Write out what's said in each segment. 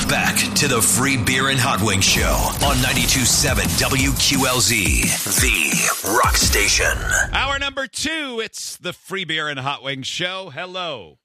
Back to the Free Beer and Hot Wings Show on 92.7 WQLZ, the rock station. Hour number 2, it's the Free Beer and Hot Wings Show. Hello.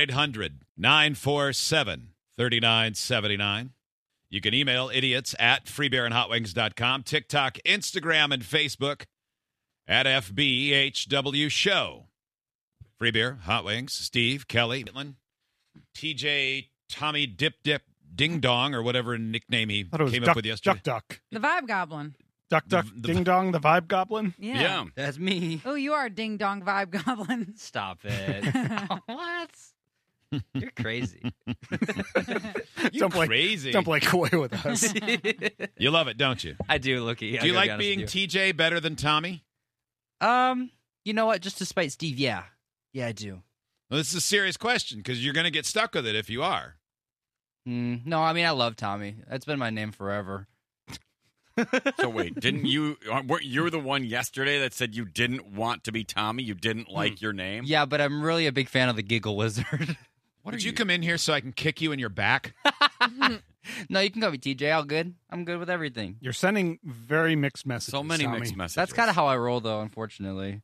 1-800-947-3979. You can email idiots at freebeerandhotwings.com, TikTok, Instagram, and Facebook at FBHW Show. Free Beer, Hot Wings, Steve, Kelly, TJ, Tommy, Dip, Ding Dong, or whatever nickname he came up with yesterday. Duck. The Vibe Goblin. Duck, Ding Dong, the Vibe Goblin? Yeah. That's me. Oh, you are Ding Dong Vibe Goblin. Stop it. What? You're crazy. You're crazy. Don't play coy with us. You love it, don't you? I do, Lookie. Do you like being TJ better than Tommy? You know what? Just to spite Steve, yeah. Yeah, I do. Well, this is a serious question because you're going to get stuck with it if you are. No, I mean, I love Tommy. That's been my name forever. So wait, didn't you? You were the one yesterday that said you didn't want to be Tommy. You didn't like your name. Yeah, but I'm really a big fan of the Giggle Wizard. Would you come in here so I can kick you in your back? No, you can call me TJ. All good. I'm good with everything. You're sending very mixed messages. So many Tommy. mixed messages. That's kind of how I roll, though, unfortunately.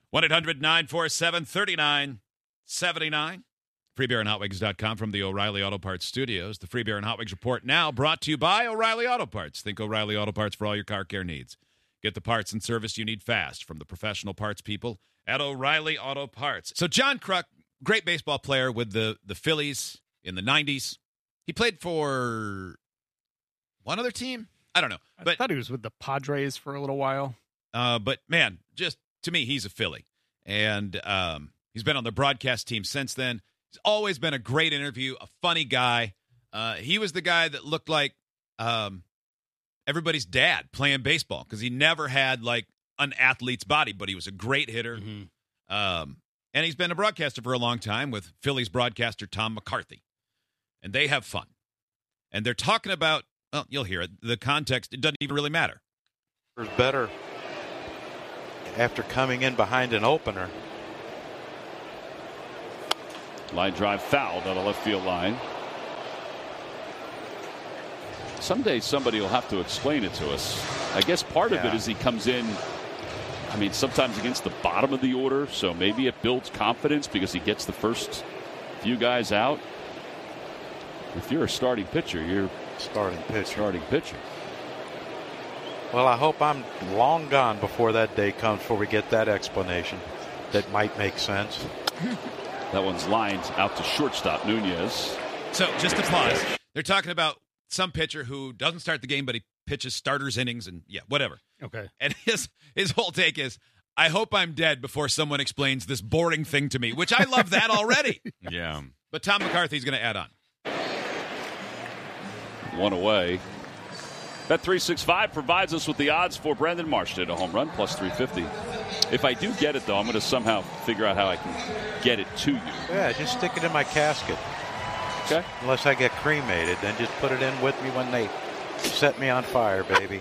1-800-947-3979. FreeBeerandHotWings.com from the O'Reilly Auto Parts Studios. The Free Beer and Hot Wings Report now brought to you by O'Reilly Auto Parts. Think O'Reilly Auto Parts for all your car care needs. Get the parts and service you need fast from the professional parts people at O'Reilly Auto Parts. So John Kruk, great baseball player with the Phillies in the 90s. He played for one other team? I don't know. But I thought he was with the Padres for a little while. But, man, just to me, he's a Philly. And he's been on the broadcast team since then. He's always been a great interview, a funny guy. He was the guy that looked like everybody's dad playing baseball because he never had, like, an athlete's body, but he was a great hitter. Mm-hmm. And he's been a broadcaster for a long time with Phillies broadcaster Tom McCarthy. And they have fun. And they're talking about, well, you'll hear it, the context, it doesn't even really matter. It's better after coming in behind an opener. Line drive foul down the left field line. Someday somebody will have to explain it to us. I guess part of it is he comes in, I mean, sometimes against the bottom of the order, so maybe it builds confidence because he gets the first few guys out. If you're a starting pitcher, you're starting pitcher. Well, I hope I'm long gone before that day comes, before we get that explanation. That might make sense. That one's lined out to shortstop, Nunez. So, just to pause, they're talking about some pitcher who doesn't start the game, but he pitches starters innings and, whatever. Okay. And his whole take is, I hope I'm dead before someone explains this boring thing to me, which I love that already. Yeah. But Tom McCarthy's going to add on. One away. Bet365 provides us with the odds for Brandon Marsh to hit a home run, plus 350. If I do get it, though, I'm going to somehow figure out how I can get it to you. Yeah, just stick it in my casket. Okay. Unless I get cremated, then just put it in with me when they set me on fire, baby.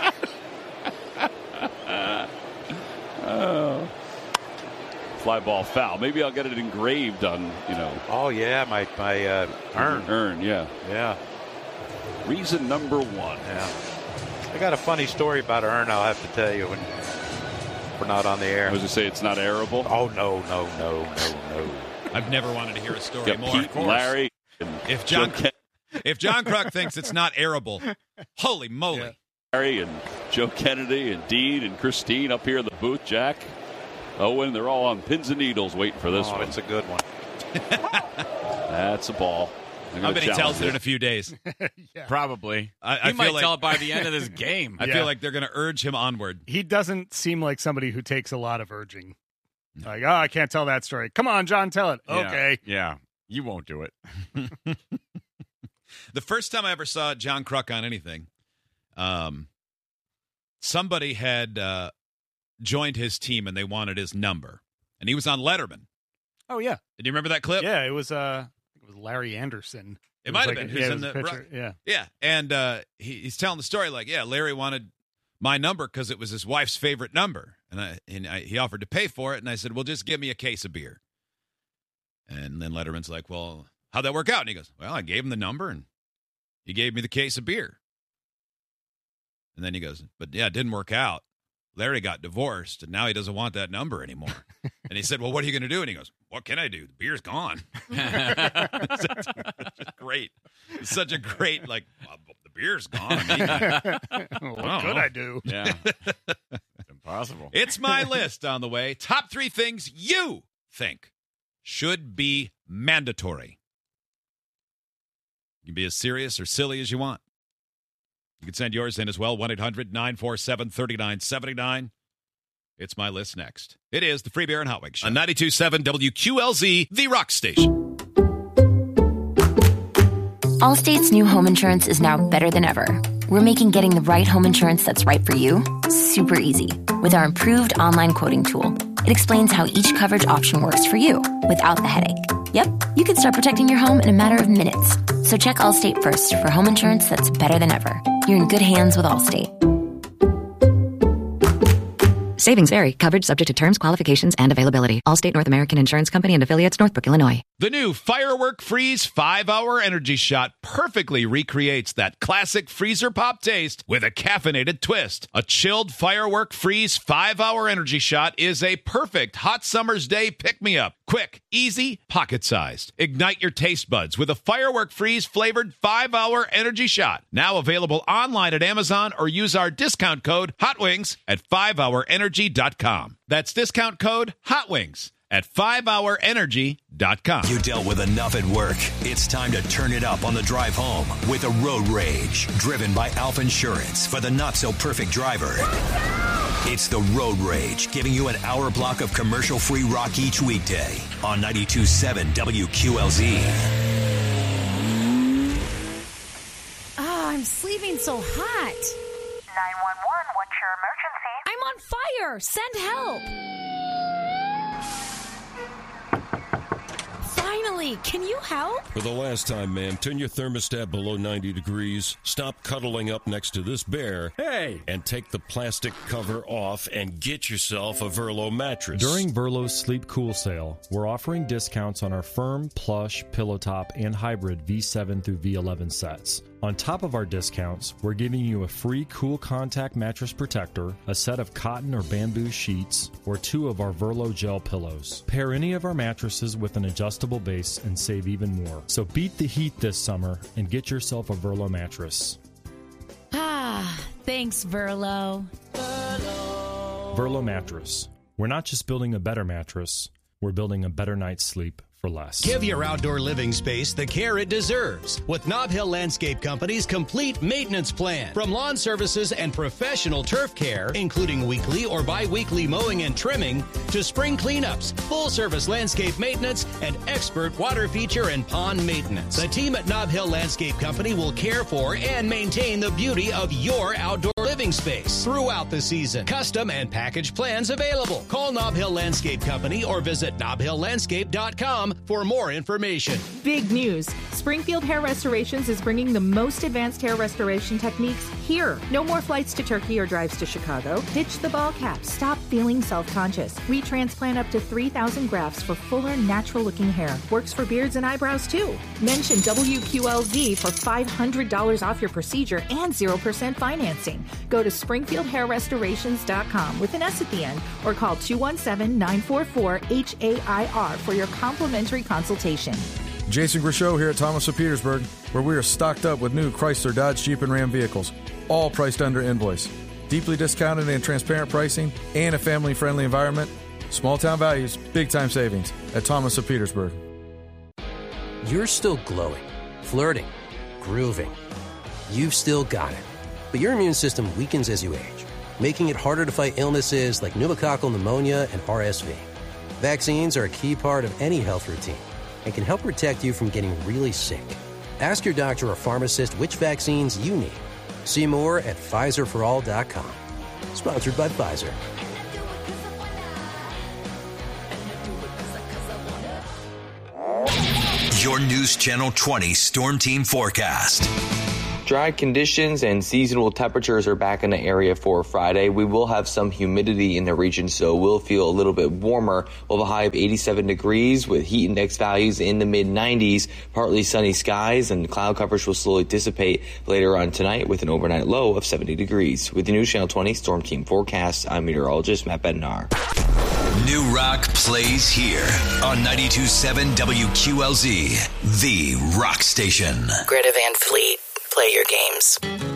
Fly ball foul. Maybe I'll get it engraved on, Oh, yeah, my urn. Urn, yeah. Yeah. Reason number 1. Yeah. I got a funny story about urn I'll have to tell you when we're not on the air. I was going to say it's not airable. Oh, no. I've never wanted to hear a story more. Pete and Larry. And if John Kruk thinks it's not airable, holy moly. Yeah. Larry and Joe Kennedy and Dean and Christine up here in the booth, Jack. Owen, they're all on pins and needles waiting for this one. It's a good one. That's a ball. I bet he tells it in a few days. Yeah. Probably. I might like, tell it by the end of this game. I feel like they're going to urge him onward. He doesn't seem like somebody who takes a lot of urging. Like, I can't tell that story. Come on, John, tell it. Okay. Yeah. You won't do it. The first time I ever saw John Kruk on anything, somebody had joined his team and they wanted his number. And he was on Letterman. Oh, yeah. Did you remember that clip? Yeah, it was Larry Anderson. It might have been. Who's in the picture. Yeah. Yeah. And he's telling the story like, Larry wanted my number because it was his wife's favorite number. And he offered to pay for it. And I said, well, just give me a case of beer. And then Letterman's like, well, how'd that work out? And he goes, well, I gave him the number and He gave me the case of beer. And then he goes, but yeah, it didn't work out. Larry got divorced, and now he doesn't want that number anymore. And he said, well, what are you going to do? And he goes, what can I do? The beer's gone. It's great. It's such a great, like, well, the beer's gone. What could I do? Yeah. Impossible. It's my list on the way. Top 3 things you think should be mandatory. You can be as serious or silly as you want. You can send yours in as well, 1-800-947-3979. It's my list next. It is the Free Beer and Hot Wings Show on 92.7 WQLZ, the Rock Station. Allstate's new home insurance is now better than ever. We're making getting the right home insurance that's right for you super easy with our improved online quoting tool. It explains how each coverage option works for you without the headache. Yep, you can start protecting your home in a matter of minutes. So check Allstate first for home insurance that's better than ever. You're in good hands with Allstate. Savings vary. Coverage subject to terms, qualifications, and availability. Allstate North American Insurance Company and Affiliates, Northbrook, Illinois. The new Firework Freeze 5-Hour Energy Shot perfectly recreates that classic freezer pop taste with a caffeinated twist. A chilled Firework Freeze 5-Hour Energy Shot is a perfect hot summer's day pick-me-up. Quick, easy, pocket-sized. Ignite your taste buds with a Firework Freeze flavored 5-Hour Energy Shot. Now available online at Amazon or use our discount code HOTWINGS at 5hourenergy.com. That's discount code HOTWINGS at 5hourenergy.com. You dealt with enough at work. It's time to turn it up on the drive home with a Road Rage, driven by Alpha Insurance for the not-so-perfect driver. It's the Road Rage, giving you an hour block of commercial-free rock each weekday on 92.7 WQLZ. I'm sleeping so hot. 911, what's your emergency? I'm on fire. Send help. Finally, can you help? For the last time, ma'am, turn your thermostat below 90 degrees, stop cuddling up next to this bear, and take the plastic cover off and get yourself a Verlo mattress. During Verlo's Sleep Cool sale, we're offering discounts on our firm, plush, pillow top, and hybrid V7 through V11 sets. On top of our discounts, we're giving you a free Cool Contact mattress protector, a set of cotton or bamboo sheets, or 2 of our Verlo gel pillows. Pair any of our mattresses with an adjustable base and save even more. So beat the heat this summer and get yourself a Verlo mattress. Thanks, Verlo. Verlo mattress. We're not just building a better mattress, we're building a better night's sleep for less. Give your outdoor living space the care it deserves with Nob Hill Landscape Company's complete maintenance plan. From lawn services and professional turf care, including weekly or bi-weekly mowing and trimming, to spring cleanups, full-service landscape maintenance, and expert water feature and pond maintenance. The team at Nob Hill Landscape Company will care for and maintain the beauty of your outdoor living space throughout the season. Custom and package plans available. Call Nob Hill Landscape Company or visit nobhilllandscape.com for more information. Big news. Springfield Hair Restorations is bringing the most advanced hair restoration techniques here. No more flights to Turkey or drives to Chicago. Ditch the ball cap. Stop feeling self-conscious. We transplant up to 3,000 grafts for fuller, natural-looking hair. Works for beards and eyebrows, too. Mention WQLZ for $500 off your procedure and 0% financing. Go to SpringfieldHairRestorations.com with an S at the end or call 217-944-HAIR for your complimentary consultation. Jason Grishow here at Thomas of Petersburg, where we are stocked up with new Chrysler, Dodge, Jeep, and Ram vehicles, all priced under invoice. Deeply discounted and transparent pricing and a family-friendly environment. Small town values, big time savings at Thomas of Petersburg. You're still glowing, flirting, grooving. You've still got it. But your immune system weakens as you age, making it harder to fight illnesses like pneumococcal pneumonia and RSV. Vaccines are a key part of any health routine and can help protect you from getting really sick. Ask your doctor or pharmacist which vaccines you need. See more at PfizerForAll.com. Sponsored by Pfizer. Your News Channel 20 Storm Team Forecast. Dry conditions and seasonal temperatures are back in the area for Friday. We will have some humidity in the region, so we'll feel a little bit warmer. We'll have a high of 87 degrees with heat index values in the mid-90s, partly sunny skies, and cloud coverage will slowly dissipate later on tonight with an overnight low of 70 degrees. With the News Channel 20 Storm Team forecast, I'm meteorologist Matt Bednar. New Rock plays here on 92.7 WQLZ, the rock station. Greta Van Fleet, play your games.